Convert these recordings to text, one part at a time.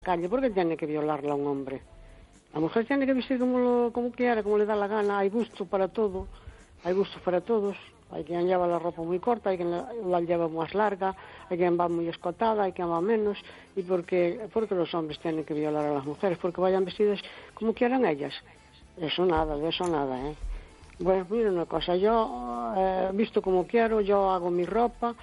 calle, ¿por qué tiene que violarla a un hombre? La mujer tiene que vestir como quiera, como le da la gana. Hay gusto para todo, hay gusto para todos. Hay quien lleva la ropa muy corta, hay quien la lleva más larga, hay quien va muy escotada, hay quien va menos. ¿Y por qué los hombres tienen que violar a las mujeres? Porque vayan vestidas como quieran ellas. De eso nada, ¿eh? Bueno, mira una cosa, yo visto como quiero, yo hago mi ropa,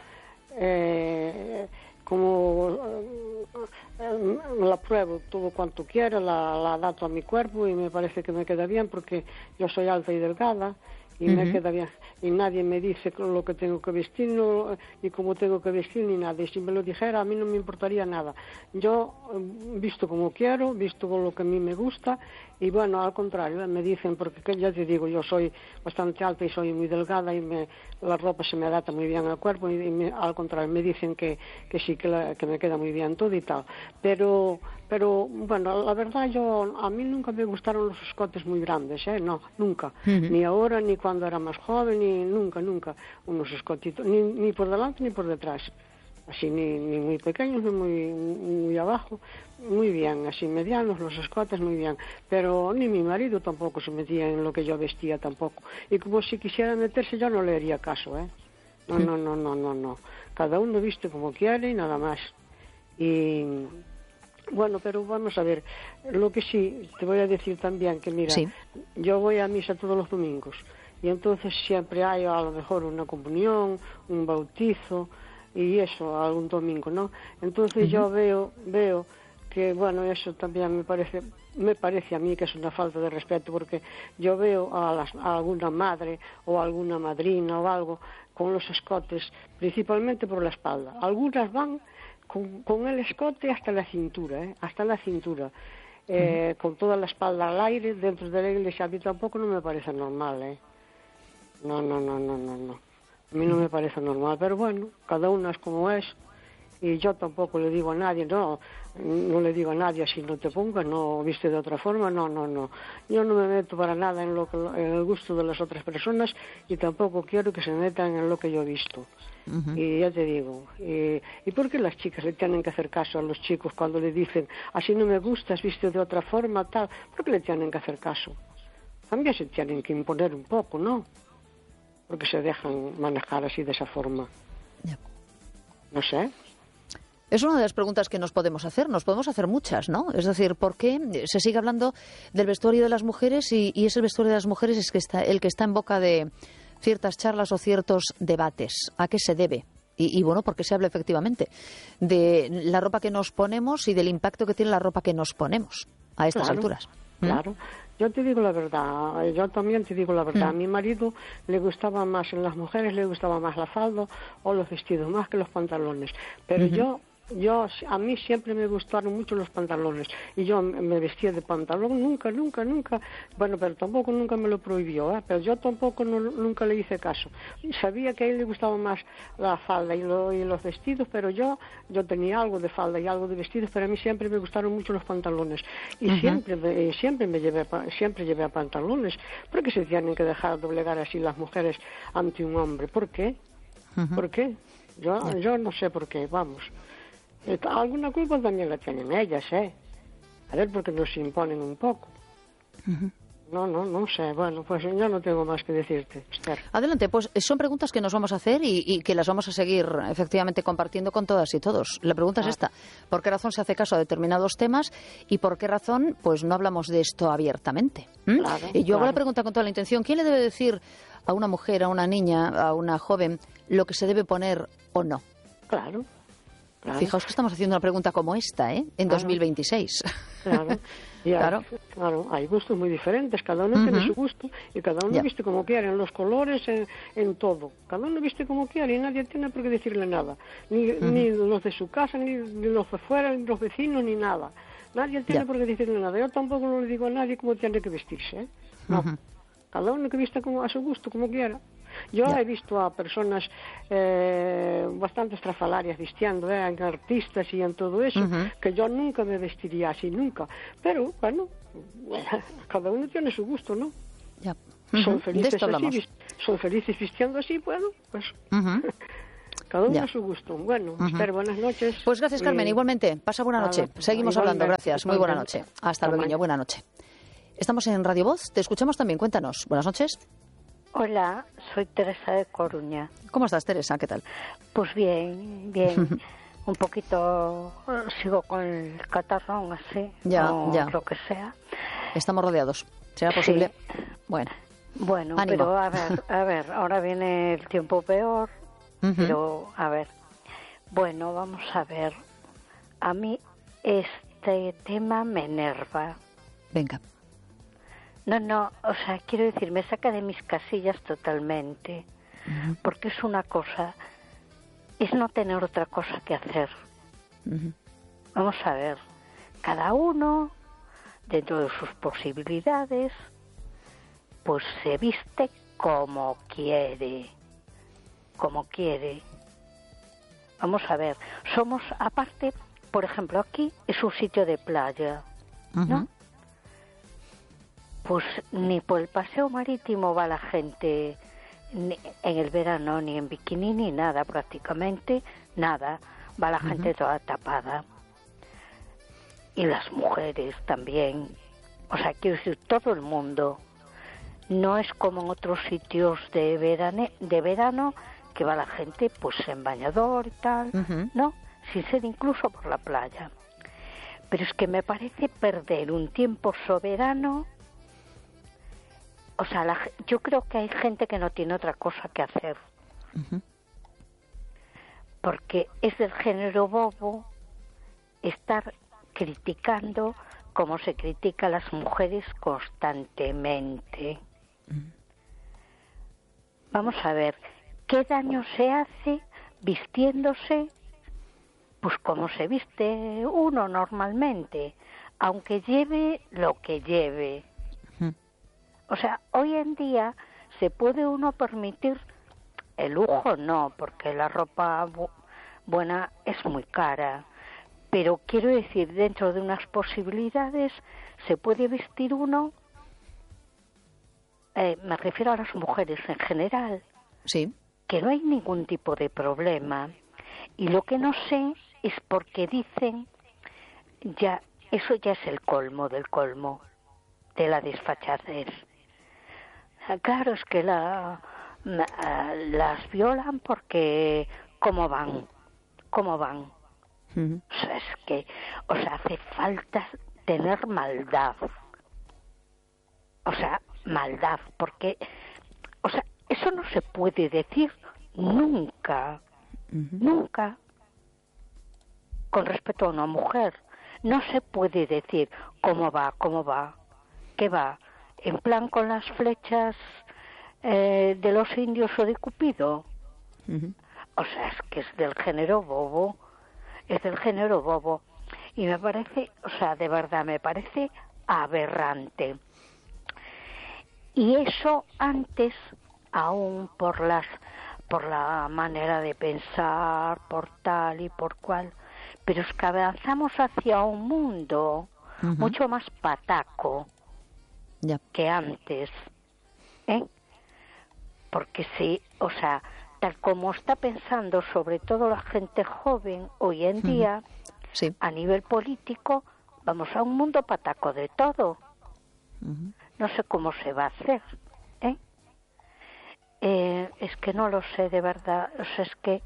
como la pruebo todo cuanto quiera, la adapto a mi cuerpo y me parece que me queda bien porque yo soy alta y delgada y me queda bien. Y nadie me dice lo que tengo que vestir, ni cómo tengo que vestir, ni nada. Y si me lo dijera, a mí no me importaría nada. Yo visto como quiero, visto con lo que a mí me gusta. Y bueno, al contrario, me dicen, porque ya te digo, yo soy bastante alta y soy muy delgada y la ropa se me adapta muy bien al cuerpo y al contrario, me dicen que sí, que me queda muy bien todo y tal. Pero bueno, la verdad a mí nunca me gustaron los escotes muy grandes, no, nunca. Ni ahora, ni cuando era más joven, ni nunca, unos escotitos, ni por delante ni por detrás. Así, ni muy pequeños, ni muy abajo, muy bien, así medianos, los escotes muy bien, pero ni mi marido tampoco se metía en lo que yo vestía tampoco, y como si quisiera meterse yo no le haría caso, no, cada uno viste como quiere y nada más. Y bueno, pero vamos a ver, lo que sí, te voy a decir también que mira, yo voy a misa todos los domingos, y entonces siempre hay a lo mejor una comunión, un bautizo, y eso algún domingo, ¿no? Entonces yo veo que, bueno, eso también me parece a mí que es una falta de respeto, porque yo veo a alguna madre o alguna madrina o algo con los escotes, principalmente por la espalda. Algunas van con el escote hasta la cintura, con toda la espalda al aire dentro de la iglesia. A mí tampoco no me parece normal, No. A mí no me parece normal, pero bueno, cada uno es como es, y yo tampoco le digo a nadie, no le digo a nadie si no te pongas, no viste de otra forma, no. Yo no me meto para nada en el gusto de las otras personas y tampoco quiero que se metan en lo que yo he visto. Y ya te digo, ¿y por qué las chicas le tienen que hacer caso a los chicos cuando le dicen, así no me gustas, viste de otra forma, tal? ¿Por qué le tienen que hacer caso? También se tienen que imponer un poco, ¿no? Porque se dejan manejar así de esa forma. No sé. Es una de las preguntas que nos podemos hacer muchas, ¿no? Es decir, ¿por qué se sigue hablando del vestuario de las mujeres y es el vestuario de las mujeres el que está en boca de ciertas charlas o ciertos debates? ¿A qué se debe? Y bueno, porque se habla efectivamente de la ropa que nos ponemos y del impacto que tiene la ropa que nos ponemos a estas alturas. Claro. Yo te digo la verdad, yo también te digo la verdad. A mi marido le gustaba más, en las mujeres le gustaba más la falda o los vestidos, más que los pantalones. Pero a mí siempre me gustaron mucho los pantalones y yo me vestía de pantalón, nunca, bueno, pero tampoco nunca me lo prohibió, pero yo tampoco nunca le hice caso. Sabía que a él le gustaba más la falda y los vestidos, pero yo tenía algo de falda y algo de vestidos, pero a mí siempre me gustaron mucho los pantalones y siempre llevé a pantalones. ¿Por qué se tienen que dejar doblegar así las mujeres ante un hombre? ¿Por qué? ¿Por qué? Yo no sé por qué, vamos. Alguna culpa también la tienen ellas, A ver, porque nos imponen un poco. No sé. Bueno, pues yo no tengo más que decirte, Esther. Adelante, pues son preguntas que nos vamos a hacer y que las vamos a seguir efectivamente compartiendo con todas y todos. La pregunta es esta: ¿por qué razón se hace caso a determinados temas y por qué razón pues no hablamos de esto abiertamente? Y yo hago la pregunta con toda la intención: ¿quién le debe decir a una mujer, a una niña, a una joven lo que se debe poner o no? Claro. Fijaos que estamos haciendo una pregunta como esta, en 2026. Claro, hay gustos muy diferentes, cada uno tiene su gusto y cada uno viste como quiere, en los colores, en todo. Cada uno viste como quiere y nadie tiene por qué decirle nada. Ni los de su casa, ni los de fuera, ni los vecinos, ni nada. Nadie tiene por qué decirle nada. Yo tampoco no le digo a nadie cómo tiene que vestirse, No. Cada uno que vista a su gusto, como quiera. Yo he visto a personas bastante estrafalarias vistiendo, en artistas y en todo eso, que yo nunca me vestiría así, nunca. Pero, bueno, cada uno tiene su gusto, ¿no? Son felices así, son felices vistiendo así, bueno, pues... Cada uno Ya. a su gusto. Bueno, espero, buenas noches. Pues gracias, Carmen. Igualmente. Pasa buena nada, noche. Seguimos igualmente, hablando. Gracias. Muy buena igualmente. noche. Hasta Hasta luego. mañana. Buena noche. Estamos en Radio Voz. Te escuchamos también. Cuéntanos. Buenas noches. Hola, soy Teresa de Coruña. ¿Cómo estás, Teresa? ¿Qué tal? Pues bien, bien. Un poquito sigo con el catarrón así, Ya, o ya. lo que sea. Estamos rodeados. ¿Será posible? Bueno. Bueno, Ánimo. pero a ver, ahora viene el tiempo peor, Ujú. pero a ver. Bueno, vamos a ver. A mí este tema me enerva. Venga. No, o sea, quiero decir, me saca de mis casillas totalmente, porque es una cosa, es no tener otra cosa que hacer. Ujú. Vamos a ver, cada uno, dentro de sus posibilidades, pues se viste como quiere, como quiere. Vamos a ver, somos, aparte, por ejemplo, aquí es un sitio de playa, ¿no? Ujú. Pues ni por el paseo marítimo va la gente en el verano, ni en bikini, ni nada, prácticamente nada. Va la gente toda tapada. Y las mujeres también. O sea, quiero decir, todo el mundo. No es como en otros sitios de verano, que va la gente pues en bañador y tal, Ujú. ¿no? Sin ser incluso por la playa. Pero es que me parece perder un tiempo soberano. O sea, yo creo que hay gente que no tiene otra cosa que hacer. Ujú. Porque es del género bobo estar criticando como se critica a las mujeres constantemente. Vamos a ver, ¿qué daño se hace vistiéndose pues como se viste uno normalmente, aunque lleve lo que lleve? O sea, hoy en día se puede uno permitir el lujo, no, porque la ropa buena es muy cara. Pero quiero decir, dentro de unas posibilidades se puede vestir uno, me refiero a las mujeres en general, Sí. que no hay ningún tipo de problema. Y lo que no sé es por qué dicen, ya, eso ya es el colmo del colmo, de la desfachatez. Claro, es que las violan porque ¿cómo van? Ujú. O sea, es que, o sea, hace falta tener maldad. O sea, maldad, porque, o sea, eso no se puede decir nunca, nunca, con respecto a una mujer. No se puede decir cómo va, qué va, en plan con las flechas de los indios o de Cupido. Ujú. O sea, es que es del género bobo, y me parece, o sea, de verdad me parece aberrante. Y eso antes, aún por la manera de pensar, por tal y por cual, pero es que avanzamos hacia un mundo mucho más pataco Ya. que antes, ¿eh? Porque sí, o sea, tal como está pensando sobre todo la gente joven hoy en día, Sí. a nivel político, vamos a un mundo pataco de todo. No sé cómo se va a hacer, ¿eh? Es que no lo sé de verdad, o sea, es que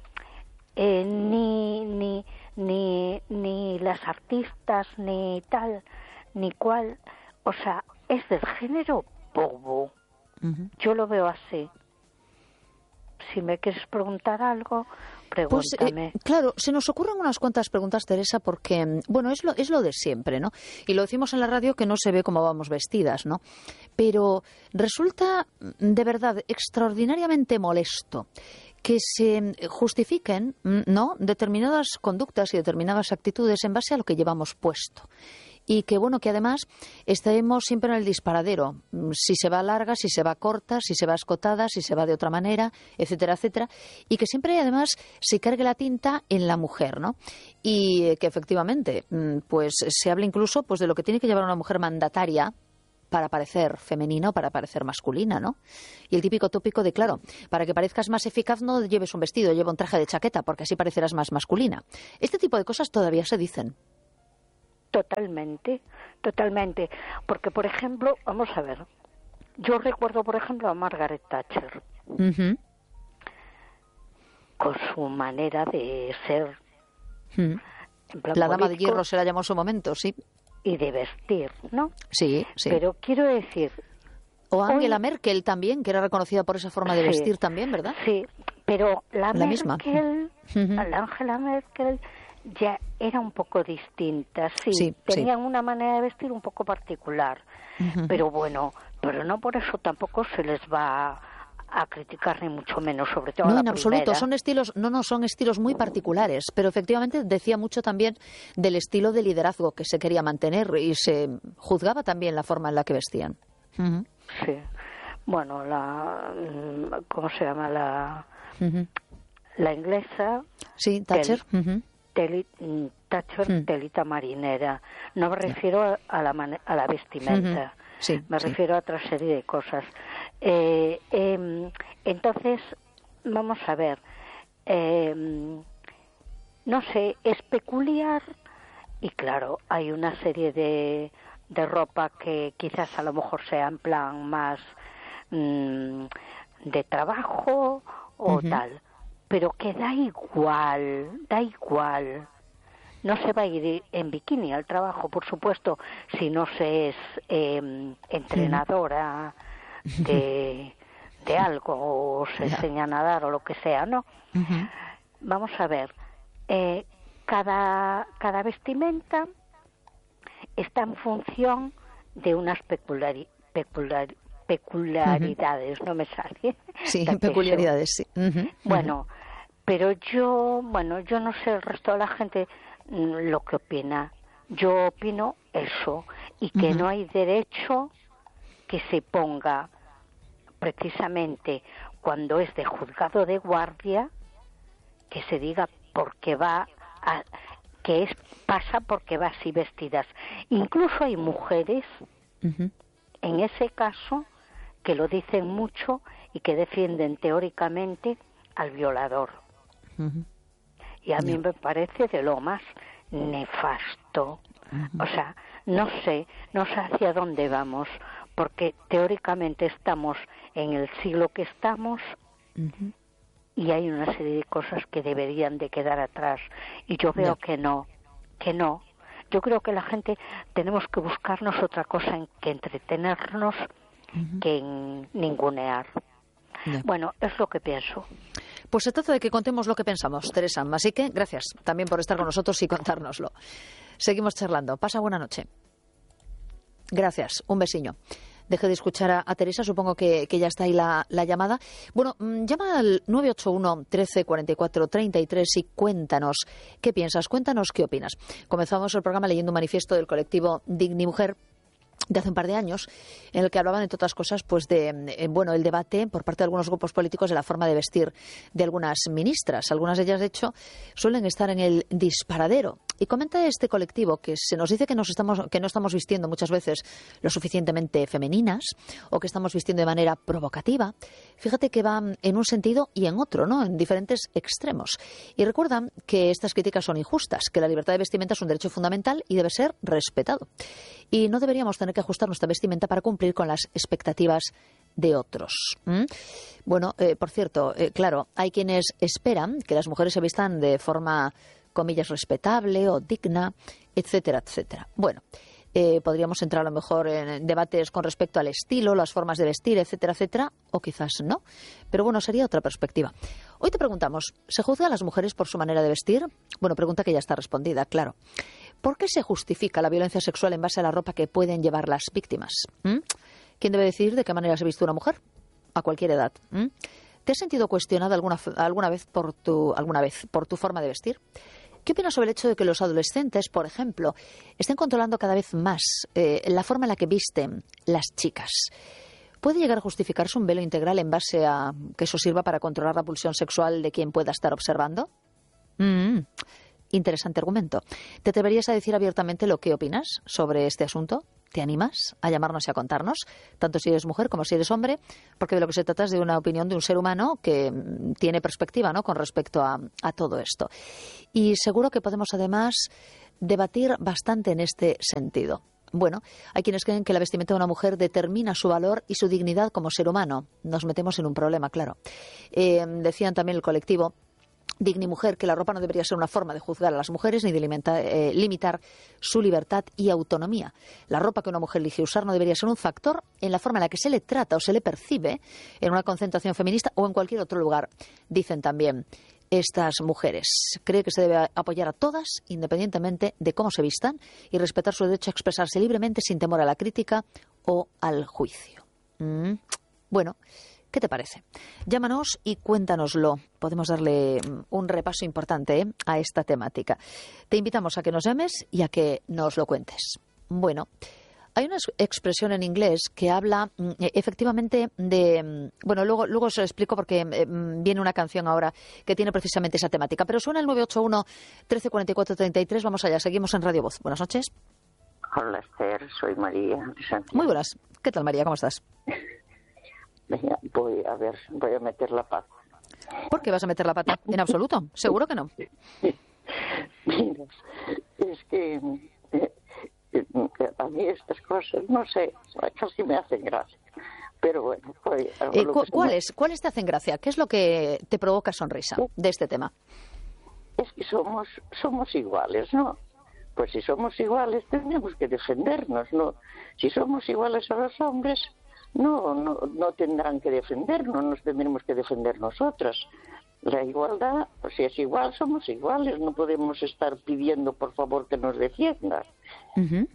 ni las artistas, ni tal, ni cual, o sea, es del género bobo. Yo lo veo así. Si me quieres preguntar algo, Pues pregúntame. claro, se nos ocurren unas cuantas preguntas, Teresa, porque, bueno, es lo de siempre, ¿no? Y lo decimos en la radio que no se ve cómo vamos vestidas, ¿no? Pero resulta de verdad extraordinariamente molesto que se justifiquen, ¿no?, determinadas conductas y determinadas actitudes en base a lo que llevamos puesto. Y que, bueno, que además estemos siempre en el disparadero. Si se va larga, si se va corta, si se va escotada, si se va de otra manera, etcétera, etcétera. Y que siempre, además, se cargue la tinta en la mujer, ¿no? Y que, efectivamente, pues se habla incluso pues de lo que tiene que llevar una mujer mandataria, para parecer femenina o para parecer masculina, ¿no? Y el típico tópico de, claro, para que parezcas más eficaz no lleves un vestido, lleva un traje de chaqueta, porque así parecerás más masculina. Este tipo de cosas todavía se dicen. Totalmente, totalmente. Porque, por ejemplo, vamos a ver, yo recuerdo, por ejemplo, a Margaret Thatcher, con su manera de ser. En plan la dama de político, hierro se la llamó en su momento, sí. y de vestir, ¿no? Sí, sí. Pero quiero decir... O Angela Merkel también, que era reconocida por esa forma de vestir también, ¿verdad? Sí, pero la misma. la Angela Merkel ya era un poco distinta, sí. Tenían una manera de vestir un poco particular, pero bueno, pero no por eso tampoco se les va a criticar ni mucho menos, sobre todo no, la en absoluto, primera. son estilos muy particulares, pero efectivamente decía mucho también del estilo de liderazgo que se quería mantener y se juzgaba también la forma en la que vestían. Sí, bueno, ¿cómo se llama? La inglesa. Sí, Thatcher. Thatcher, telita marinera. No me refiero a la vestimenta. Sí, me refiero a otra serie de cosas. Entonces, vamos a ver. No sé, es peculiar y claro, hay una serie de ropa que quizás a lo mejor sea en plan más de trabajo o tal, pero que da igual. No se va a ir en bikini al trabajo, por supuesto, si no se es entrenadora de algo o se enseña a nadar o lo que sea, ¿no? Vamos a ver, cada vestimenta está en función de unas peculiaridades, no me sale. Sí, peculiaridades, sí. Bueno, pero yo no sé el resto de la gente lo que opina. Yo opino eso, y que no hay derecho que se ponga precisamente cuando es de juzgado de guardia, que se diga porque pasa porque va así vestidas. Incluso hay mujeres en ese caso que lo dicen mucho y que defienden teóricamente al violador. Y a mí me parece de lo más nefasto. O sea, no sé hacia dónde vamos, porque teóricamente estamos en el siglo que estamos y hay una serie de cosas que deberían de quedar atrás. Y yo veo que no. Yo creo que la gente tenemos que buscarnos otra cosa en que entretenernos que en ningunear. Bueno, es lo que pienso. Pues se trata de que contemos lo que pensamos, Teresa. Así que gracias también por estar con nosotros y contárnoslo. Seguimos charlando. Pasa buena noche. Gracias. Un besiño. Deje de escuchar a Teresa, supongo que ya está ahí la llamada. Bueno, llama al 981 13 44 33 y cuéntanos qué piensas, cuéntanos qué opinas. Comenzamos el programa leyendo un manifiesto del colectivo Dignimujer de hace un par de años, en el que hablaban, entre otras cosas, pues de el debate por parte de algunos grupos políticos de la forma de vestir de algunas ministras. Algunas de ellas, de hecho, suelen estar en el disparadero. Y comenta este colectivo que se nos dice que no estamos vistiendo muchas veces lo suficientemente femeninas o que estamos vistiendo de manera provocativa. Fíjate que va en un sentido y en otro, ¿no? En diferentes extremos. Y recuerdan que estas críticas son injustas, que la libertad de vestimenta es un derecho fundamental y debe ser respetado. Y no deberíamos tener que ajustar nuestra vestimenta para cumplir con las expectativas de otros. Bueno, por cierto, claro, hay quienes esperan que las mujeres se vistan de forma, comillas, respetable o digna, etcétera, etcétera. Bueno, podríamos entrar a lo mejor en debates con respecto al estilo, las formas de vestir, etcétera, etcétera, o quizás no. Pero bueno, sería otra perspectiva. Hoy te preguntamos, ¿se juzga a las mujeres por su manera de vestir? Bueno, pregunta que ya está respondida, claro. ¿Por qué se justifica la violencia sexual en base a la ropa que pueden llevar las víctimas? ¿Quién debe decidir de qué manera se viste una mujer? A cualquier edad. ¿Te has sentido cuestionada alguna vez por tu forma de vestir? ¿Qué opinas sobre el hecho de que los adolescentes, por ejemplo, estén controlando cada vez más la forma en la que visten las chicas? ¿Puede llegar a justificarse un velo integral en base a que eso sirva para controlar la pulsión sexual de quien pueda estar observando? Interesante argumento. ¿Te atreverías a decir abiertamente lo que opinas sobre este asunto? ¿Te animas a llamarnos y a contarnos? Tanto si eres mujer como si eres hombre, porque de lo que se trata es de una opinión de un ser humano que tiene perspectiva, ¿no?, con respecto a todo esto. Y seguro que podemos además debatir bastante en este sentido. Bueno, hay quienes creen que la vestimenta de una mujer determina su valor y su dignidad como ser humano. Nos metemos en un problema, claro. Decían también el colectivo Dignimujer que la ropa no debería ser una forma de juzgar a las mujeres ni de limitar su libertad y autonomía. La ropa que una mujer elige usar no debería ser un factor en la forma en la que se le trata o se le percibe en una concentración feminista o en cualquier otro lugar, dicen también estas mujeres. Cree que se debe apoyar a todas, independientemente de cómo se vistan, y respetar su derecho a expresarse libremente sin temor a la crítica o al juicio. Bueno, ¿qué te parece? Llámanos y cuéntanoslo. Podemos darle un repaso importante a esta temática. Te invitamos a que nos llames y a que nos lo cuentes. Bueno, hay una expresión en inglés que habla efectivamente de... Bueno, luego os lo explico porque viene una canción ahora que tiene precisamente esa temática. Pero suena el 981 1344 33. Vamos allá, seguimos en Radio Voz. Buenas noches. Hola, Esther, soy María de Santiago. Muy buenas. ¿Qué tal, María? ¿Cómo estás? Venga, voy a meter la pata. ¿Por qué vas a meter la pata? En absoluto, seguro que no. Mira, es que a mí estas cosas, no sé, casi me hacen gracia. Pero bueno, pues... ¿Cuáles te hacen gracia? ¿Qué es lo que te provoca sonrisa de este tema? Es que somos iguales, ¿no? Pues si somos iguales tenemos que defendernos, ¿no? Si somos iguales a los hombres, no tendrán que defendernos, nos tendremos que defender nosotras. La igualdad, pues si es igual, somos iguales, no podemos estar pidiendo por favor que nos defiendan. Uh-huh.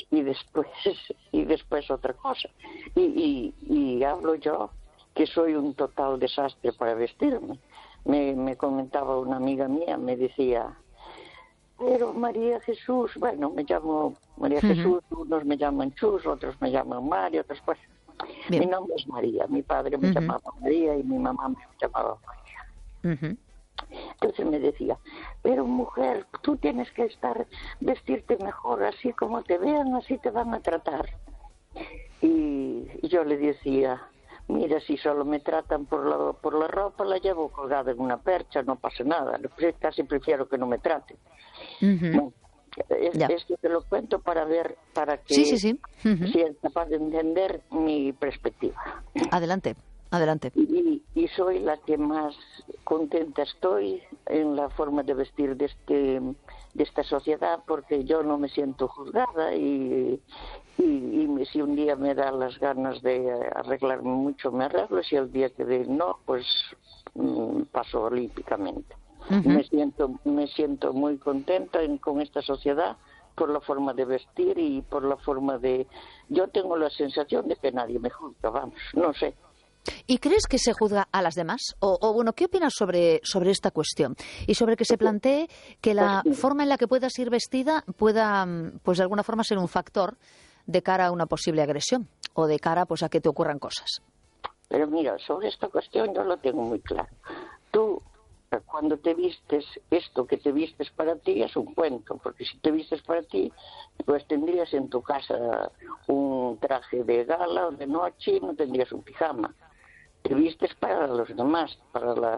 y después otra cosa. Y hablo yo, que soy un total desastre para vestirme. Me comentaba una amiga mía, me decía... Pero María Jesús, bueno, me llamo María Jesús, unos me llaman Chus, otros me llaman María, otros pues... Bien. Mi nombre es María, mi padre me llamaba María y mi mamá me llamaba María. Entonces me decía, pero mujer, tú tienes que vestirte mejor, así como te vean, así te van a tratar. Y yo le decía, mira, si solo me tratan por la ropa, la llevo colgada en una percha, no pasa nada, casi prefiero que no me traten. Bueno, es que te lo cuento para que sí. seas capaz de entender mi perspectiva. Adelante. Y soy la que más contenta estoy en la forma de vestir de esta sociedad, porque yo no me siento juzgada y si un día me da las ganas de arreglarme mucho, me arreglo, si el día que no, pues paso olímpicamente. Me siento muy contenta con esta sociedad por la forma de vestir y por la forma de... Yo tengo la sensación de que nadie me juzga, vamos, no sé. ¿Y crees que se juzga a las demás? O bueno, ¿qué opinas sobre esta cuestión? Y sobre que se plantee que la forma en la que puedas ir vestida pueda, pues de alguna forma, ser un factor de cara a una posible agresión o de cara, pues, a que te ocurran cosas. Pero mira, sobre esta cuestión yo lo tengo muy claro. Tú, cuando te vistes, esto que te vistes para ti es un cuento, porque si te vistes para ti, pues tendrías en tu casa un traje de gala o de noche y no tendrías un pijama. Te vistes para los demás, para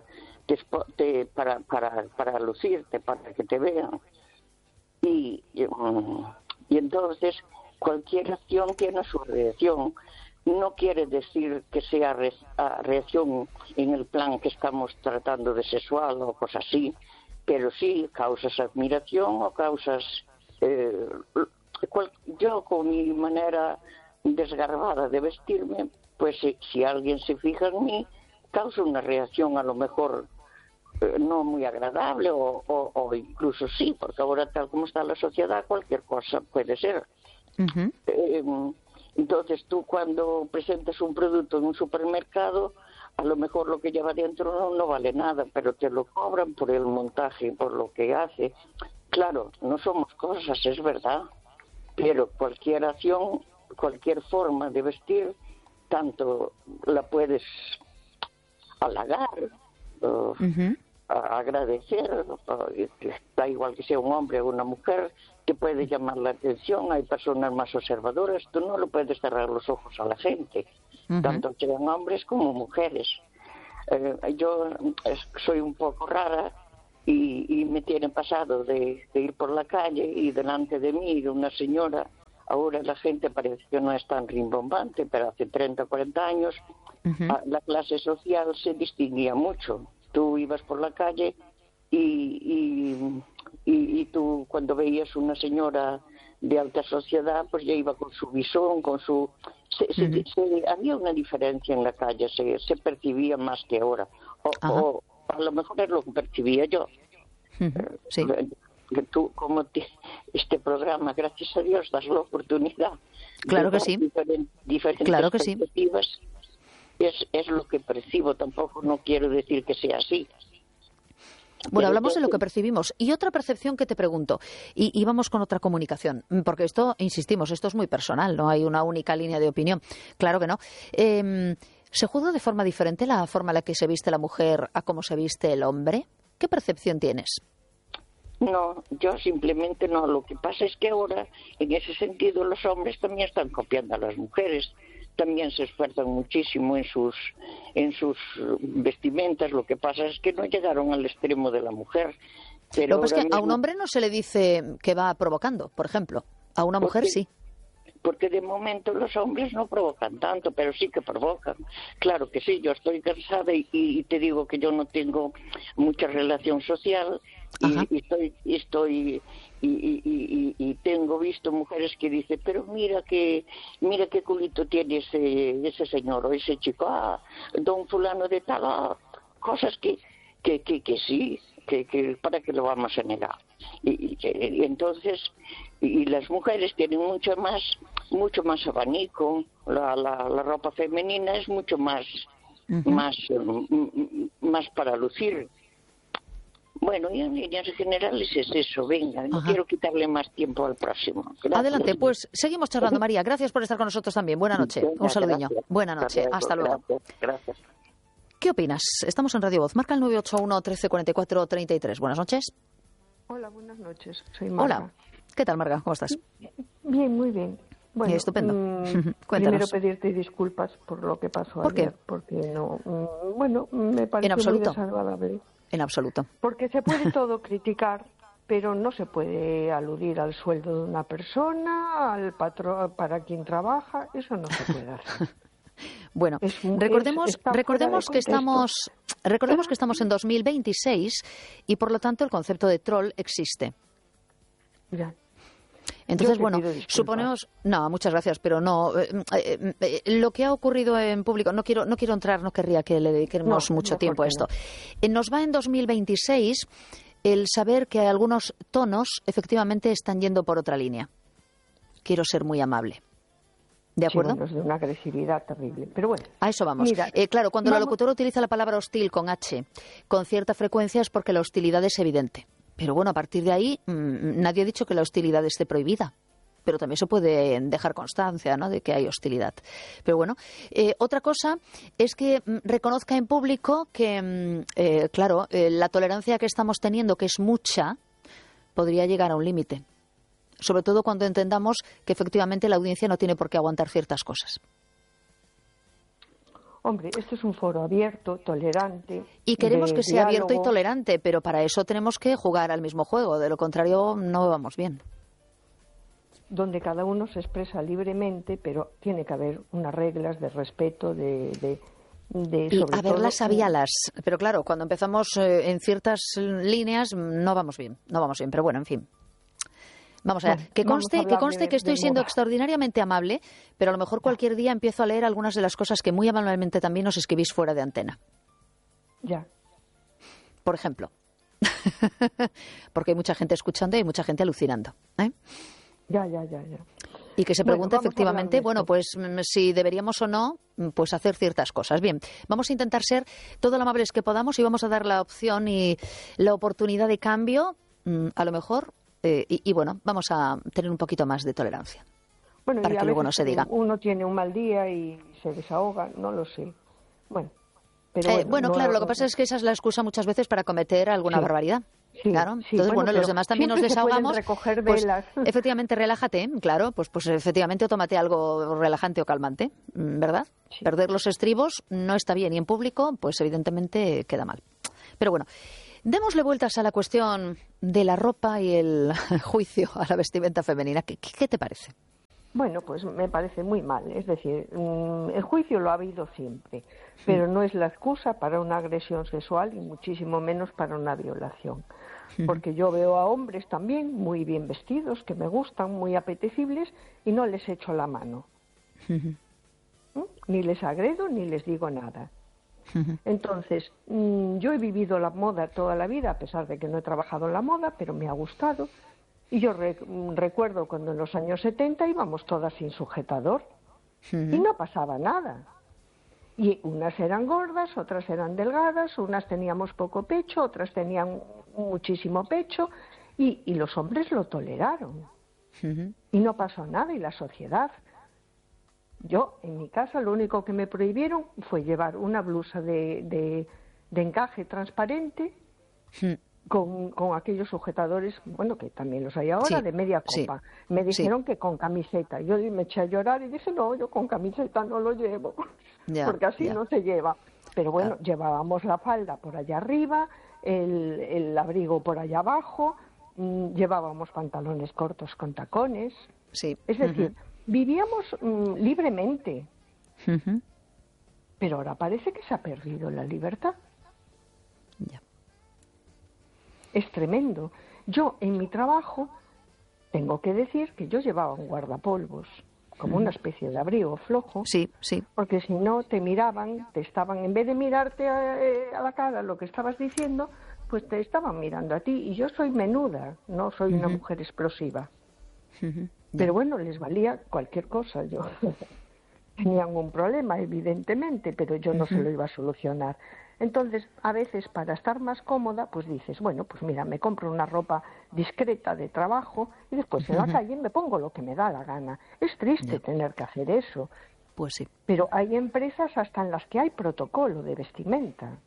lucirte, para que te vean. Y entonces cualquier acción tiene su reacción. No quiere decir que sea reacción en el plan que estamos tratando de sexual o cosas así, pero sí causas admiración o causas... yo con mi manera desgarbada de vestirme, pues si alguien se fija en mí, causa una reacción a lo mejor no muy agradable o incluso sí, porque ahora tal como está la sociedad cualquier cosa puede ser. Entonces tú cuando presentas un producto en un supermercado, a lo mejor lo que lleva dentro no vale nada, pero te lo cobran por el montaje, por lo que hace. Claro, no somos cosas, es verdad, pero cualquier acción, cualquier forma de vestir, tanto la puedes halagar, agradecer, da igual que sea un hombre o una mujer, te puede llamar la atención, hay personas más observadoras, tú no le puedes cerrar los ojos a la gente, tanto sean hombres como mujeres. Yo soy un poco rara y me tiene pasado de ir por la calle y delante de mí una señora. Ahora la gente parece que no es tan rimbombante, pero hace 30 o 40 años la clase social se distinguía mucho. Tú ibas por la calle y tú cuando veías una señora de alta sociedad, pues ya iba con su visón, con su... había una diferencia en la calle, se percibía más que ahora. O a lo mejor es lo que percibía yo. Sí. Que tú, como este programa, gracias a Dios, das la oportunidad. Claro que sí. Diferentes claro que perspectivas. Sí. Es lo que percibo, tampoco no quiero decir que sea así. Bueno, hablamos de lo que percibimos. Y otra percepción que te pregunto, y vamos con otra comunicación, porque esto, insistimos, esto es muy personal, no hay una única línea de opinión. Claro que no. ¿Se juzga de forma diferente la forma en la que se viste la mujer a cómo se viste el hombre? ¿Qué percepción tienes? No, yo simplemente no. Lo que pasa es que ahora, en ese sentido, los hombres también están copiando a las mujeres. También se esfuerzan muchísimo en sus vestimentas. Lo que pasa es que no llegaron al extremo de la mujer. Pero lo que pasa es que a un hombre no se le dice que va provocando, por ejemplo. A una mujer sí. Porque de momento los hombres no provocan tanto, pero sí que provocan. Claro que sí, yo estoy cansada y te digo que yo no tengo mucha relación social y tengo visto mujeres que dicen, pero mira qué culito tiene ese señor o ese chico, don fulano de tal, cosas que sí, que para qué lo vamos a negar. Y entonces las mujeres tienen mucho más abanico, la ropa femenina es mucho más para lucir. Bueno, y en líneas generales es eso. Venga, no quiero quitarle más tiempo al próximo. Gracias. Adelante, pues seguimos charlando, María. Gracias por estar con nosotros también. Buena noche. Venga, un saludiño. Gracias. Buena noche. Hasta luego. Gracias. ¿Qué opinas? Estamos en Radio Voz. Marca el 981 1344 33. Buenas noches. Hola, buenas noches. Soy Marga. Hola. ¿Qué tal, Marga? ¿Cómo estás? Bien, muy bien. Bueno, estupendo. Primero pedirte disculpas por lo que pasó ¿Por ayer. qué? Porque no, me pareció muy desagradable. En absoluto. Porque se puede todo criticar, pero no se puede aludir al sueldo de una persona, al patrón para quien trabaja, eso no se puede hacer. Bueno, recordemos que estamos en 2026 y por lo tanto el concepto de troll existe. Ya. Entonces, bueno, suponemos... No, muchas gracias, pero no. Lo que ha ocurrido en público, no quiero entrar, no querría que le dediquemos mucho tiempo a esto. Nos va en 2026 el saber que algunos tonos efectivamente están yendo por otra línea. Quiero ser muy amable. ¿De acuerdo? Sí, bueno, es de una agresividad terrible. Pero bueno. A eso vamos. Mira, claro, cuando la locutora utiliza la palabra hostil con H con cierta frecuencia es porque la hostilidad es evidente. Pero bueno, a partir de ahí, nadie ha dicho que la hostilidad esté prohibida. Pero también se puede dejar constancia, ¿no?, de que hay hostilidad. Pero bueno, otra cosa es que reconozca en público que, la tolerancia que estamos teniendo, que es mucha, podría llegar a un límite. Sobre todo cuando entendamos que efectivamente la audiencia no tiene por qué aguantar ciertas cosas. Hombre, esto es un foro abierto, tolerante. Y queremos que sea abierto y tolerante, pero para eso tenemos que jugar al mismo juego. De lo contrario, no vamos bien. Donde cada uno se expresa libremente, pero tiene que haber unas reglas de respeto, y haberlas habíalas. Pero claro, cuando empezamos en ciertas líneas no vamos bien. Pero bueno, en fin. Vamos a ver, que conste que estoy siendo extraordinariamente amable, pero a lo mejor cualquier día empiezo a leer algunas de las cosas que muy amablemente también nos escribís fuera de antena. Ya. Por ejemplo. Porque hay mucha gente escuchando y hay mucha gente alucinando. Ya. Y que se pregunta efectivamente, pues si deberíamos o no, pues hacer ciertas cosas. Bien, vamos a intentar ser todo lo amables que podamos y vamos a dar la opción y la oportunidad de cambio, a lo mejor. Y bueno, vamos a tener un poquito más de tolerancia. Bueno, para que luego no se diga. Uno tiene un mal día y se desahoga, no lo sé. Bueno, claro, lo que pasa es que esa es la excusa muchas veces para cometer alguna barbaridad. Sí, claro. sí, Entonces, bueno, los demás también nos siempre se pueden desahogamos. recoger Pues, velas. efectivamente, relájate, claro, pues efectivamente o tómate algo relajante o calmante, ¿verdad? Sí. Perder los estribos no está bien y en público, pues evidentemente queda mal. Pero bueno, démosle vueltas a la cuestión de la ropa y el juicio a la vestimenta femenina. ¿Qué te parece? Bueno, pues me parece muy mal. Es decir, el juicio lo ha habido siempre, pero no es la excusa para una agresión sexual y muchísimo menos para una violación. Porque yo veo a hombres también muy bien vestidos, que me gustan, muy apetecibles, y no les echo la mano. Ni les agredo ni les digo nada. Entonces, yo he vivido la moda toda la vida, a pesar de que no he trabajado en la moda, pero me ha gustado. Y yo recuerdo cuando en los años 70 íbamos todas sin sujetador y no pasaba nada. Y unas eran gordas, otras eran delgadas, unas teníamos poco pecho, otras tenían muchísimo pecho y los hombres lo toleraron. Y no pasó nada, y la sociedad. Yo, en mi casa, lo único que me prohibieron fue llevar una blusa de encaje transparente con aquellos sujetadores, bueno, que también los hay ahora, de media copa. Me dijeron que con camiseta. Yo me eché a llorar y dije, no, yo con camiseta no lo llevo, porque así no se lleva. Pero bueno, llevábamos la falda por allá arriba, el abrigo por allá abajo, llevábamos pantalones cortos con tacones. Es decir, vivíamos libremente. Pero ahora parece que se ha perdido la libertad. Es tremendo. Yo, en mi trabajo, tengo que decir que yo llevaba un guardapolvos, como una especie de abrigo flojo. Porque si no, te miraban, en vez de mirarte a la cara lo que estabas diciendo, pues te estaban mirando a ti. Y yo soy menuda, no soy una mujer explosiva. Pero bueno, les valía cualquier cosa. Yo tenían un problema, evidentemente, pero yo no se lo iba a solucionar. Entonces, a veces, para estar más cómoda, pues dices, bueno, pues mira, me compro una ropa discreta de trabajo y después en la calle me pongo lo que me da la gana. Es triste tener que hacer eso. Pues sí. Pero hay empresas hasta en las que hay protocolo de vestimenta.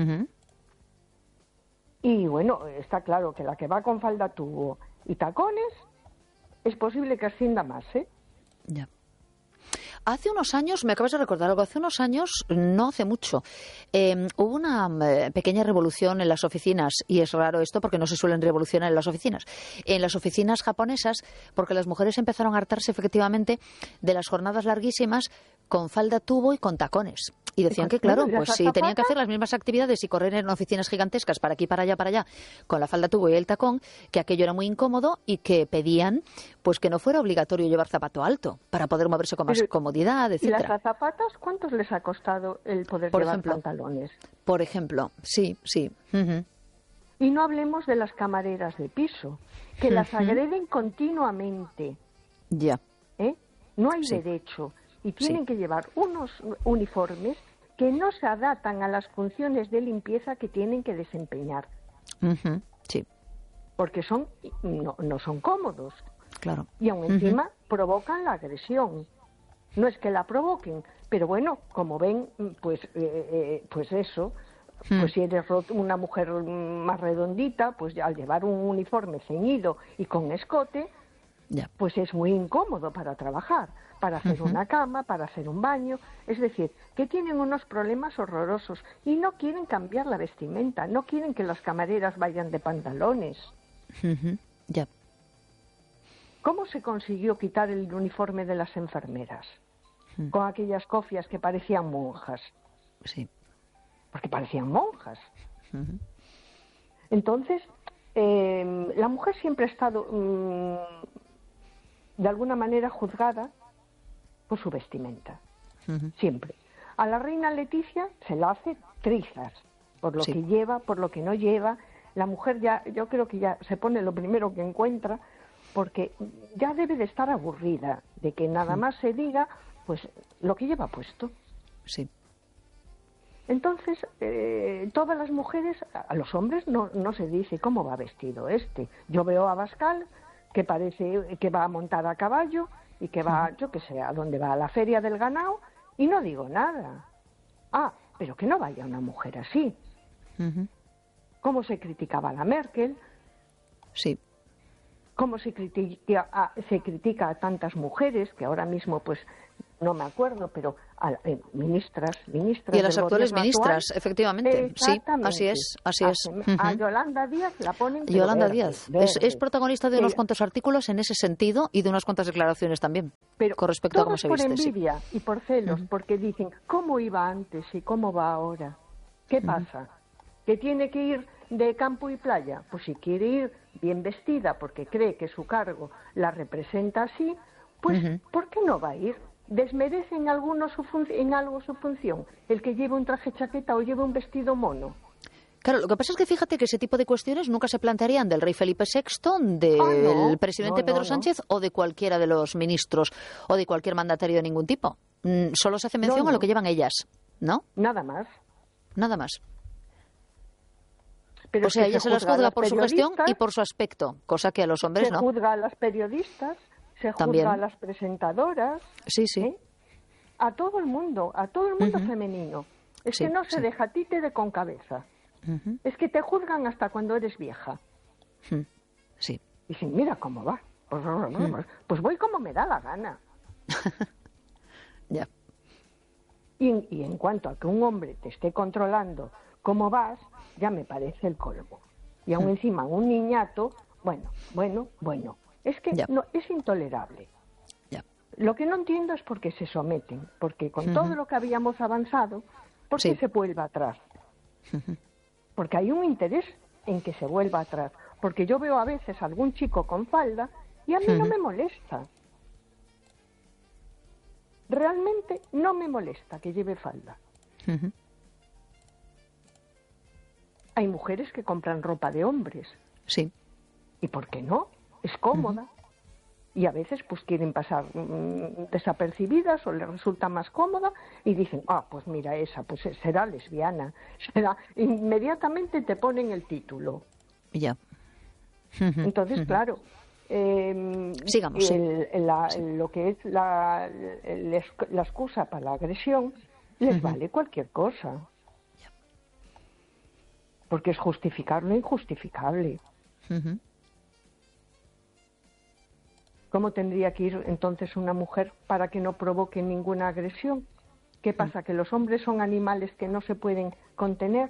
Y bueno, está claro que la que va con falda tubo y tacones, es posible que ascienda más, ¿eh? Ya. Hace unos años, me acabas de recordar algo, hace unos años, no hace mucho, hubo una pequeña revolución en las oficinas, y es raro esto porque no se suelen revolucionar en las oficinas japonesas, porque las mujeres empezaron a hartarse efectivamente de las jornadas larguísimas con falda tubo y con tacones. Y decían que, claro, pues si tenían que hacer las mismas actividades y correr en oficinas gigantescas para aquí, para allá, con la falda tubo y el tacón, que aquello era muy incómodo y que pedían pues que no fuera obligatorio llevar zapato alto para poder moverse con más comodidad, etcétera. ¿Y las azafatas cuántos les ha costado el poder llevar pantalones? Por ejemplo, sí. Y no hablemos de las camareras de piso, que las agreden continuamente. Ya. No hay derecho. Y tienen que llevar unos uniformes que no se adaptan a las funciones de limpieza que tienen que desempeñar. Sí. Porque no son cómodos. Claro. Y aún encima provocan la agresión. No es que la provoquen, pero bueno, como ven, pues eso, pues si eres una mujer más redondita, pues al llevar un uniforme ceñido y con escote, pues es muy incómodo para trabajar, para hacer una cama, para hacer un baño. Es decir, que tienen unos problemas horrorosos y no quieren cambiar la vestimenta, no quieren que las camareras vayan de pantalones. Ya. ¿Cómo se consiguió quitar el uniforme de las enfermeras? Con aquellas cofias que parecían monjas. Sí. Porque parecían monjas. Entonces, la mujer siempre ha estado de alguna manera juzgada por su vestimenta. Siempre. A la reina Leticia se la hace trizas por lo que lleva, por lo que no lleva. La mujer yo creo que ya se pone lo primero que encuentra, porque ya debe de estar aburrida de que nada más se diga pues lo que lleva puesto. Sí. Entonces, todas las mujeres, a los hombres no se dice cómo va vestido este. Yo veo a Abascal, que parece que va a montar a caballo y que va, yo qué sé, a dónde va, a la feria del ganado, y no digo nada. Pero que no vaya una mujer así. cómo se criticaba a la Merkel, Sí. cómo se critica a tantas mujeres, que ahora mismo pues no me acuerdo, pero ministras Y a las del actuales gobierno ministras, actual. efectivamente. Sí, Exactamente. así es. A Yolanda Díaz la ponen... pero Yolanda verde, Díaz verde. es protagonista de unos cuantos artículos en ese sentido y de unas cuantas declaraciones también, Pero con respecto a cómo todos se por viste. Sí. envidia y por celos, porque dicen, ¿cómo iba antes y cómo va ahora? ¿Qué pasa? ¿Que tiene que ir de campo y playa? Pues si quiere ir bien vestida porque cree que su cargo la representa así, pues ¿por qué no va a ir? ¿Desmerece en algo su función el que lleve un traje chaqueta o lleve un vestido mono? Claro, lo que pasa es que fíjate que ese tipo de cuestiones nunca se plantearían del rey Felipe VI, del presidente Pedro Sánchez o de cualquiera de los ministros o de cualquier mandatario de ningún tipo. Solo se hace mención a lo que llevan ellas, ¿no? Nada más. Nada más. Pero o sea, ella se las juzga por su gestión y por su aspecto, cosa que a los hombres no. Se juzga a las periodistas, se juzga a las presentadoras. Sí, sí. A todo el mundo femenino. Es que no se deja a títere con cabeza. Es que te juzgan hasta cuando eres vieja. Sí. Dicen, mira cómo va. Pues voy como me da la gana. Ya. Y en cuanto a que un hombre te esté controlando cómo vas, ya me parece el colmo. Y aún encima un niñato, bueno. Es que no, es intolerable. Ya. Lo que no entiendo es por qué se someten, porque con todo lo que habíamos avanzado, ¿por qué se vuelva atrás? Porque hay un interés en que se vuelva atrás. Porque yo veo a veces algún chico con falda y a mí no me molesta. Realmente no me molesta que lleve falda. Hay mujeres que compran ropa de hombres. Sí. ¿Y por qué no? Es cómoda. Y a veces pues quieren pasar desapercibidas o les resulta más cómoda y dicen, pues mira esa, pues será lesbiana. Inmediatamente te ponen el título. Ya. Entonces, claro, sigamos. Lo que es la excusa para la agresión les vale cualquier cosa. Porque es justificar lo injustificable. ¿Cómo tendría que ir entonces una mujer para que no provoque ninguna agresión? ¿Qué pasa? ¿Que los hombres son animales que no se pueden contener?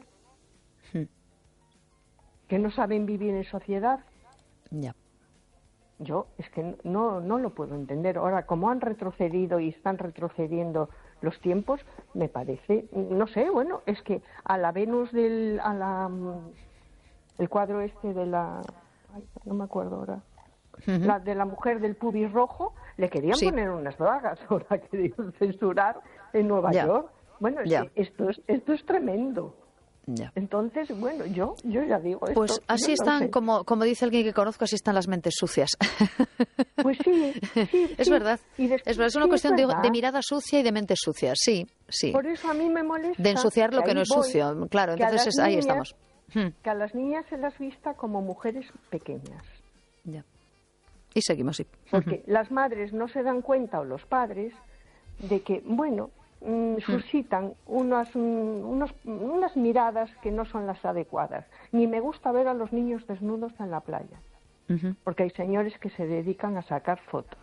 ¿Que no saben vivir en sociedad? Ya. Yo es que no lo puedo entender. Ahora, como han retrocedido y están retrocediendo los tiempos, me parece, no sé, bueno, es que a la Venus el cuadro este de la... no me acuerdo ahora. La de la mujer del pubis rojo, le querían poner unas bragas, ahora querían censurar en Nueva York. Bueno, es que esto es tremendo. Ya. Entonces, bueno, yo ya digo esto. Pues así están, como dice alguien que conozco, así están las mentes sucias. Pues sí. Es verdad. Es una cuestión de mirada sucia y de mente sucia, sí. Por eso a mí me molesta. De ensuciar lo que no es sucio, claro. Entonces ahí estamos. Que a las niñas se las vista como mujeres pequeñas. Ya. Y seguimos, sí. Porque las madres no se dan cuenta, o los padres, de que, suscitan unas miradas que no son las adecuadas. Ni me gusta ver a los niños desnudos en la playa. Porque hay señores que se dedican a sacar fotos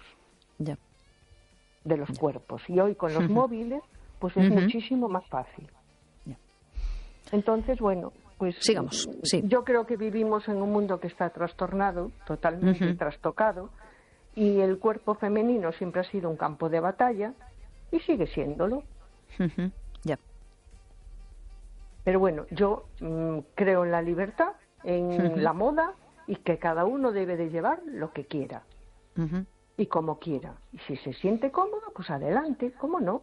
de los cuerpos. Y hoy con los móviles, pues es muchísimo más fácil. Entonces, pues sigamos. Sí. Yo creo que vivimos en un mundo que está trastornado, totalmente trastocado, y el cuerpo femenino siempre ha sido un campo de batalla y sigue siéndolo. Pero bueno, yo creo en la libertad, en la moda, y que cada uno debe de llevar lo que quiera y como quiera. Y si se siente cómodo, pues adelante, ¿cómo no?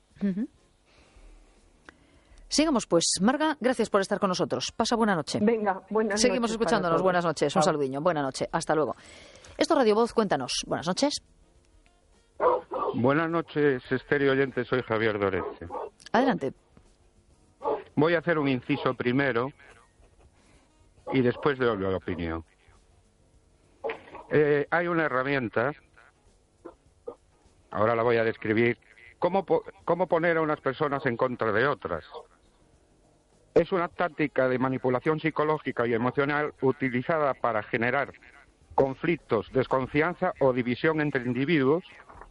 Sigamos pues. Marga, gracias por estar con nosotros. Pasa buena noche. Venga, buenas noches. Seguimos escuchándonos. Buenas noches. Un saludiño. Buena noche. Hasta luego. Esto es Radio Voz. Cuéntanos. Buenas noches. Buenas noches, estéreo oyente. Soy Javier Doreste. Adelante. Voy a hacer un inciso primero y después doy la opinión. Hay una herramienta, ahora la voy a describir, cómo poner a unas personas en contra de otras. Es una táctica de manipulación psicológica y emocional utilizada para generar conflictos, desconfianza o división entre individuos,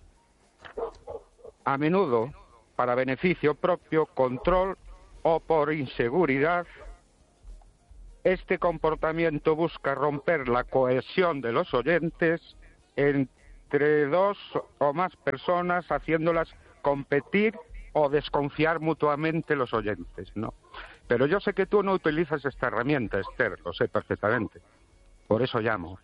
a menudo para beneficio propio, control o por inseguridad. Este comportamiento busca romper la cohesión de los oyentes entre dos o más personas, haciéndolas competir o desconfiar mutuamente los oyentes, ¿no? Pero yo sé que tú no utilizas esta herramienta, Esther, lo sé perfectamente. Por eso llamo.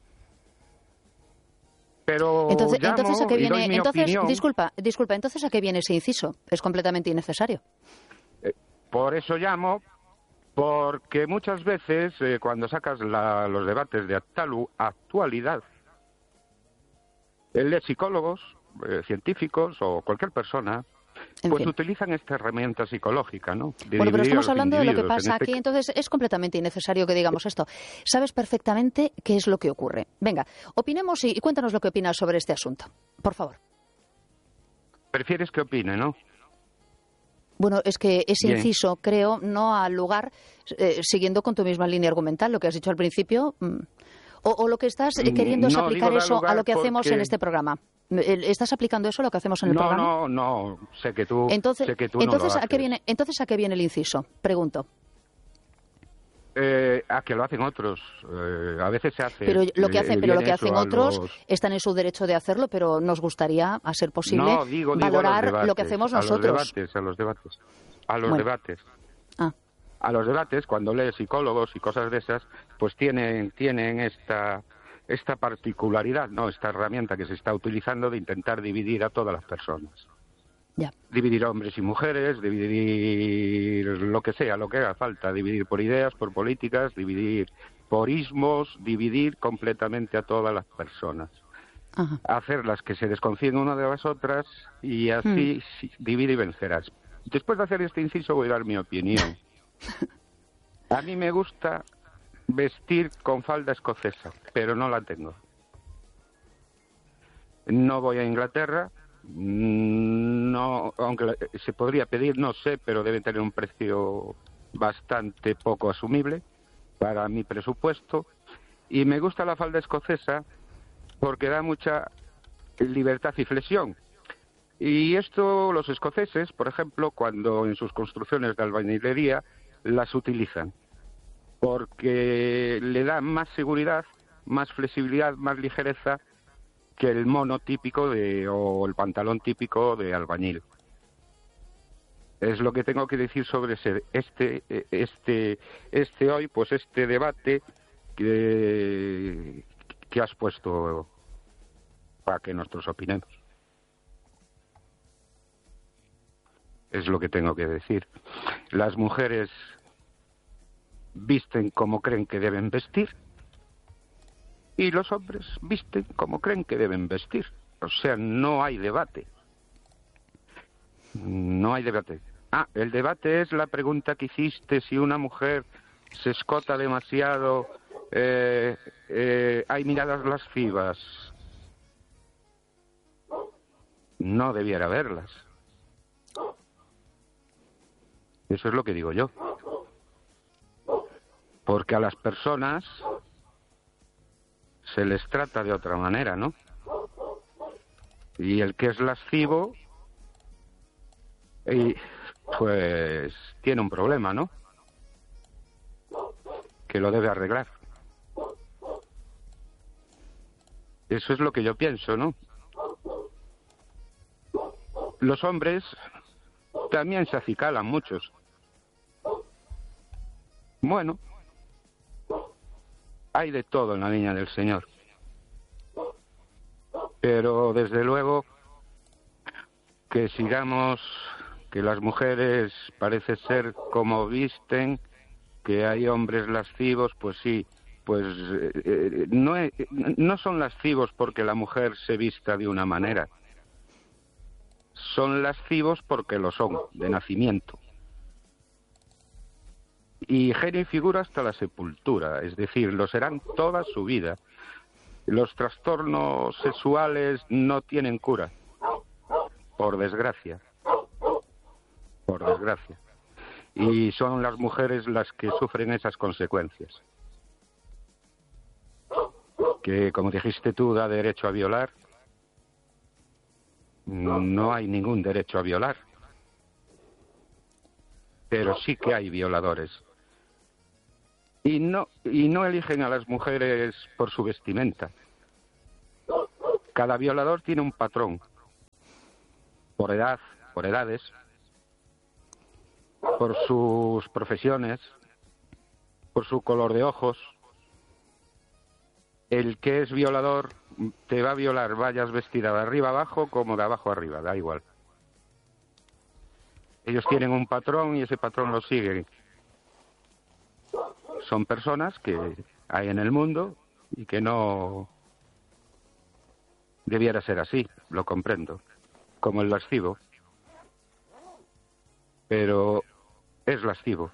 Pero entonces ¿a qué viene? Opinión. Disculpa, entonces ¿a qué viene ese inciso? Es completamente innecesario. Por eso llamo, porque muchas veces cuando sacas los debates de actualidad, el de psicólogos, científicos o cualquier persona, pues utilizan esta herramienta psicológica, ¿no? Bueno, pero estamos hablando de lo que pasa aquí, entonces es completamente innecesario que digamos esto. Sabes perfectamente qué es lo que ocurre. Venga, opinemos y cuéntanos lo que opinas sobre este asunto, por favor. Prefieres que opine, ¿no? Bueno, es que ese Bien. inciso, creo, no ha lugar, siguiendo con tu misma línea argumental, lo que has dicho al principio, o lo que estás queriendo es aplicar eso a lo que hacemos en este programa. ¿Estás aplicando eso a lo que hacemos en el programa? No, sé que tú Entonces, no lo haces. ¿a qué viene el inciso? Pregunto. A que lo hacen otros. A veces se hace. Pero lo que hacen otros están en su derecho de hacerlo, pero nos gustaría, a ser posible, valorar lo que hacemos nosotros. A los debates. Ah. A los debates, cuando lees psicólogos y cosas de esas, pues tienen esta particularidad, ¿no? Esta herramienta que se está utilizando de intentar dividir a todas las personas. Ya. Dividir hombres y mujeres, dividir lo que sea, lo que haga falta, dividir por ideas, por políticas, dividir por ismos, dividir completamente a todas las personas. Ajá. Hacerlas que se desconfíen una de las otras y así divide y vencerás. Después de hacer este inciso voy a dar mi opinión. A mí me gusta vestir con falda escocesa, pero no la tengo. No voy a Inglaterra, no, aunque se podría pedir, no sé, pero debe tener un precio bastante poco asumible para mi presupuesto. Y me gusta la falda escocesa porque da mucha libertad y flexión. Y esto los escoceses, por ejemplo, cuando en sus construcciones de albañilería las utilizan, porque le da más seguridad, más flexibilidad, más ligereza que el mono típico o el pantalón típico de albañil. Es lo que tengo que decir sobre este hoy, pues este debate que has puesto para que nosotros opinemos. Es lo que tengo que decir. Las mujeres visten como creen que deben vestir y los hombres visten como creen que deben vestir. O sea, no hay debate. No hay debate. El debate es la pregunta que hiciste, si una mujer se escota demasiado, hay miradas lascivas. No debiera haberlas. Eso es lo que digo yo. Porque a las personas se les trata de otra manera, ¿no? Y el que es lascivo, pues tiene un problema, ¿no? Que lo debe arreglar. Eso es lo que yo pienso, ¿no? Los hombres también se acicalan muchos. Bueno, hay de todo en la viña del Señor. Pero desde luego que sigamos, que las mujeres parece ser como visten, que hay hombres lascivos, pues sí, pues no son lascivos porque la mujer se vista de una manera. Son lascivos porque lo son, de nacimiento. Y genio y figura hasta la sepultura, es decir, lo serán toda su vida. Los trastornos sexuales no tienen cura, por desgracia. Por desgracia. y son las mujeres las que sufren esas consecuencias. Que, como dijiste tú, da derecho a violar. No hay ningún derecho a violar, pero sí que hay violadores. Y no eligen a las mujeres por su vestimenta. Cada violador tiene un patrón, por edad, por edades, por sus profesiones, por su color de ojos. El que es violador te va a violar, vayas vestida de arriba abajo como de abajo arriba, da igual. Ellos tienen un patrón y ese patrón lo siguen. Son personas que hay en el mundo y que no debiera ser así, lo comprendo, como el lascivo. Pero es lascivo.